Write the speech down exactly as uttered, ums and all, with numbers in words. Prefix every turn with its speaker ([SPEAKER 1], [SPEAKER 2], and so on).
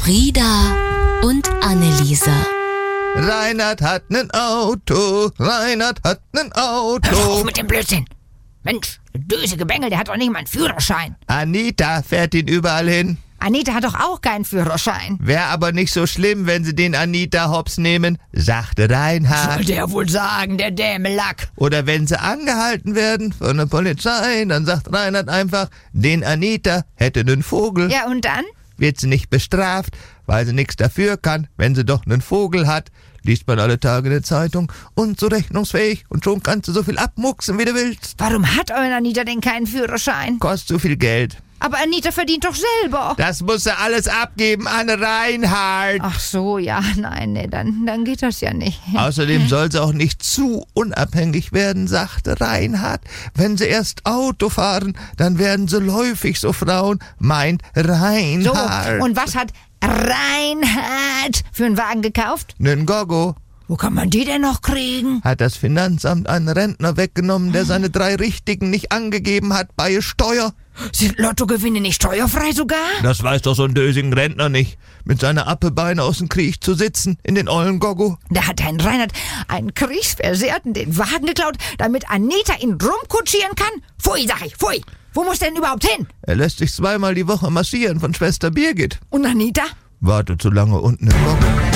[SPEAKER 1] Frieda und Anneliese.
[SPEAKER 2] Reinhard hat nen Auto, Reinhard hat nen
[SPEAKER 3] Hör doch auf
[SPEAKER 2] Auto.
[SPEAKER 3] mit dem Blödsinn. Mensch, der döse Gebengel, der hat doch nicht mal einen Führerschein.
[SPEAKER 2] Anita fährt ihn überall hin.
[SPEAKER 3] Anita hat doch auch keinen Führerschein.
[SPEAKER 2] Wäre aber nicht so schlimm, wenn sie den Anita hops nehmen, sagte Reinhard.
[SPEAKER 3] Sollte er wohl sagen, der Dämelack.
[SPEAKER 2] Oder wenn sie angehalten werden von der Polizei, dann sagt Reinhard einfach, den Anita hätte nen Vogel.
[SPEAKER 3] Ja, und dann?
[SPEAKER 2] Wird sie nicht bestraft, weil sie nichts dafür kann, wenn sie doch nen Vogel hat. Liest man alle Tage in der Zeitung und so rechnungsfähig und schon kannst du so viel abmucksen, wie du willst.
[SPEAKER 3] Warum hat eure Anita denn keinen Führerschein?
[SPEAKER 2] Kostet so viel Geld.
[SPEAKER 3] Aber Anita verdient doch selber.
[SPEAKER 2] Das muss sie alles abgeben an Reinhard.
[SPEAKER 3] Ach so, ja, nein, nee, dann, dann geht das ja nicht.
[SPEAKER 2] Außerdem soll sie auch nicht zu unabhängig werden, sagte Reinhard. Wenn sie erst Auto fahren, dann werden sie läufig so Frauen, meint
[SPEAKER 3] So,
[SPEAKER 2] Reinhard.
[SPEAKER 3] und was hat Reinhard für einen Wagen gekauft?
[SPEAKER 2] Nen Gogo
[SPEAKER 3] Wo kann man die denn noch kriegen?
[SPEAKER 2] hat das Finanzamt einen Rentner weggenommen, der seine drei Richtigen nicht angegeben hat bei Steuer.
[SPEAKER 3] Sind Lottogewinne nicht steuerfrei sogar?
[SPEAKER 2] Das weiß doch so ein dösigen Rentner nicht. Mit seiner Appebeine aus dem Krieg zu sitzen, in den ollen Gogo.
[SPEAKER 3] Da hat ein Reinhard einen Kriegsversehrten den Wagen geklaut, damit Anita ihn rumkutschieren kann? Pfui, sag ich, pfui. Wo muss der denn überhaupt hin?
[SPEAKER 2] Er lässt sich zweimal die Woche massieren von Schwester Birgit.
[SPEAKER 3] Und Anita?
[SPEAKER 2] Wartet so lange unten im Gogo.